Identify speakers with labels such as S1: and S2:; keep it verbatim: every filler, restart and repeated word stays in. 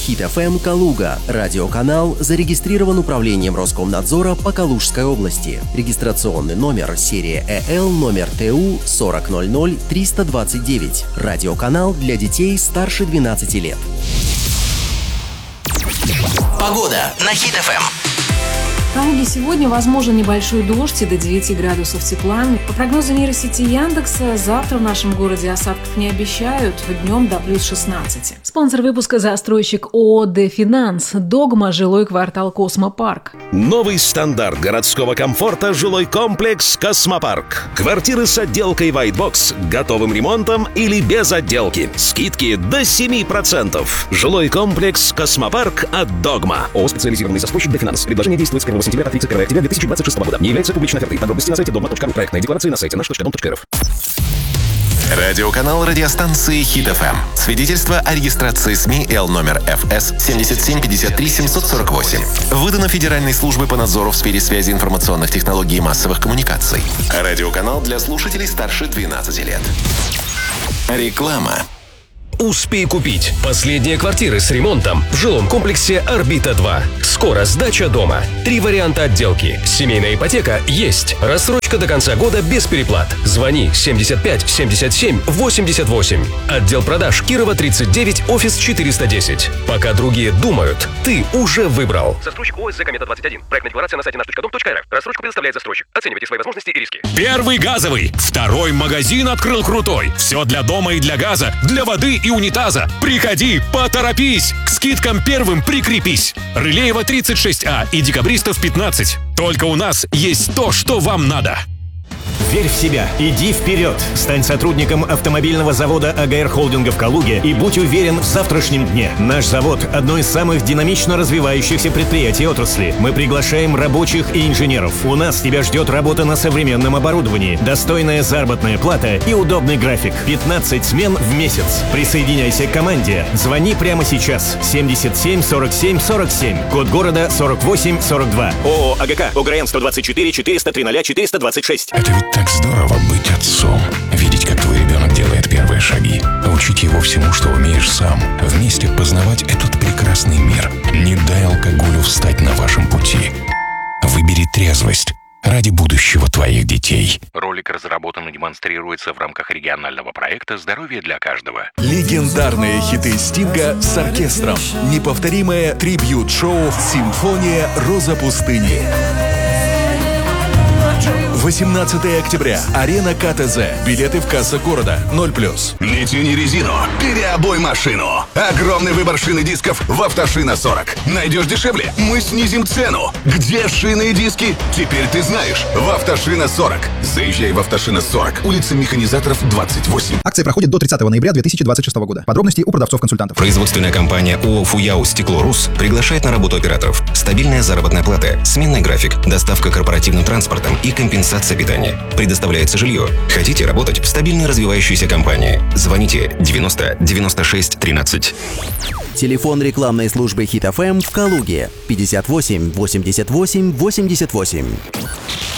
S1: Хит эф эм Калуга. Радиоканал зарегистрирован управлением Роскомнадзора по Калужской области. Регистрационный номер серия ЭЛ номер ТУ сорок ноль ноль триста двадцать девять. Радиоканал для детей старше двенадцати лет.
S2: Погода на Хит эф эм.
S3: В Калуге сегодня возможен небольшой дождь и до девяти градусов тепла. По прогнозу нейросети Яндекса, завтра в нашем городе осадков не обещают, днем до плюс шестнадцати. Спонсор выпуска — застройщик ООО «Дефинанс». Догма, жилой квартал «Космопарк».
S4: Новый стандарт городского комфорта — жилой комплекс «Космопарк». Квартиры с отделкой White Box, готовым ремонтом или без отделки. Скидки до семи процентов. Жилой комплекс «Космопарк» от Догма. ООО «Специализированный застройщик Дефинанс». Предложение действует с первого сентября по тридцать первое октября две тысячи двадцать шестого года. Не является публичной офертой. Подробности на сайте догма точка ру. Проектная декларация на сайте наш точка дом точка эр эф.
S2: Радиоканал радиостанции Хит эф эм. Свидетельство о регистрации СМИ Л номер эф эс семь семь пять три семь сорок восемь. Выдано Федеральной службой по надзору в сфере связи, информационных технологий и массовых коммуникаций. Радиоканал для слушателей старше двенадцати лет. Реклама.
S5: Успей купить. Последние квартиры с ремонтом в жилом комплексе «Орбита-два». Скоро сдача дома. Три варианта отделки. Семейная ипотека есть. Рассрочка до конца года без переплат. Звони семьдесят пять семьдесят семь восемьдесят восемь. Отдел продаж Кирова тридцать девять, офис четыреста десять. Пока другие думают, ты уже выбрал.
S6: Застройщик ОСЗ Комета двадцать один. Проектная декларация на сайте наш точка дом точка эр эф. Рассрочку предоставляет застройщик. Оценивайте свои возможности и риски.
S7: Первый газовый. Второй магазин открыл крутой. Все для дома и для газа, для воды и унитаза. Приходи, поторопись. К скидкам первым прикрепись. Рылеева тридцать шесть А и Декабристов пятнадцать. Только у нас есть то, что вам надо.
S8: Верь в себя, иди вперед. Стань сотрудником автомобильного завода АГР Холдинга в Калуге и будь уверен в завтрашнем дне. Наш завод – одно из самых динамично развивающихся предприятий отрасли. Мы приглашаем рабочих и инженеров. У нас тебя ждет работа на современном оборудовании, достойная заработная плата и удобный график. пятнадцать смен в месяц. Присоединяйся к команде. Звони прямо сейчас. семьдесят семь сорок семь сорок семь. Код города сорок восемь сорок два. ООО АГК. ОГРН сто двадцать четыре четыреста три ноль четыреста двадцать шесть.
S9: Это ведь так здорово быть отцом. Видеть, как твой ребенок делает первые шаги. Учить его всему, что умеешь сам. Вместе познавать этот прекрасный мир. Не дай алкоголю встать на вашем пути. Выбери трезвость ради будущего твоих детей.
S10: Ролик разработан и демонстрируется в рамках регионального проекта «Здоровье для каждого».
S11: Легендарные хиты Стинга с оркестром. Неповторимое трибьют-шоу «Симфония Роза пустыни». восемнадцатого октября. Арена ка тэ зэ. Билеты в кассах города. ноль плюс.
S12: Не тяни резину. Переобуй машину. Огромный выбор шин и дисков в «Автошина сорок». Найдешь дешевле? Мы снизим цену. Где шины и диски? Теперь ты знаешь. В «Автошина сорок». Заезжай в «Автошина сорок». Улица Механизаторов, двадцать восемь.
S13: Акция проходит до тридцатого ноября две тысячи двадцать шестого года. Подробности у продавцов-консультантов.
S5: Производственная компания ООО «Фуяу Стекло-Рус» приглашает на работу операторов. Стабильная заработная плата, сменный график, доставка корпоративным транспортом и компенсация питания. Предоставляется жилье. Хотите работать в стабильной развивающейся компании? Звоните девяносто девяносто шесть тринадцать.
S1: Телефон рекламной службы Хит эф эм в Калуге пятьдесят восемь восемьдесят восемь восемьдесят восемь.